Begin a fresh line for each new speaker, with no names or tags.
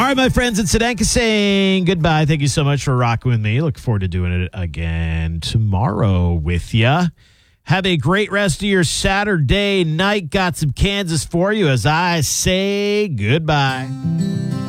All right, my friends, it's Sedanka saying goodbye. Thank you so much for rocking with me. Look forward to doing it again tomorrow with you. Have a great rest of your Saturday night. Got some Kansas for you as I say goodbye.